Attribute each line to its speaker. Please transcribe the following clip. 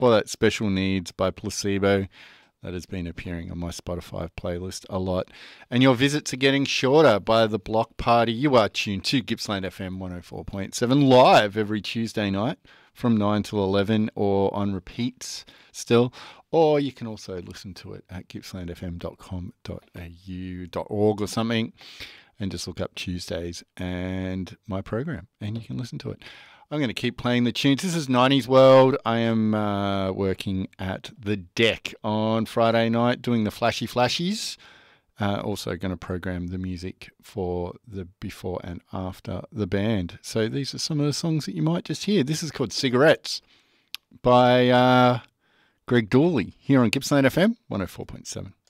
Speaker 1: Well, that's Special Needs by Placebo. That has been appearing on my Spotify playlist a lot. And your visits are getting shorter by The Block Party. You are tuned to Gippsland FM 104.7 live every Tuesday night from 9 till 11 or on repeats still. Or you can also listen to it at gippslandfm.com.au.org or something and just look up Tuesdays and my program and you can listen to it. I'm going to keep playing the tunes. This is 90s World. I am working at the Deck on Friday night doing the Flashy Flashies. Also going to program the music for the before and after the band. So these are some of the songs that you might just hear. This is called Cigarettes by Greg Dawley here on Gippsland FM 104.7.